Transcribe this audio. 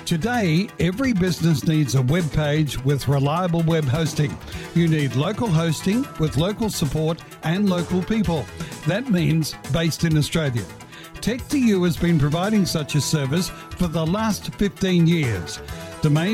Today, every business needs a web page with reliable web hosting. You need local hosting with local support and local people. That means based in Australia. Tech2U has been providing such a service for the last 15 years. Domain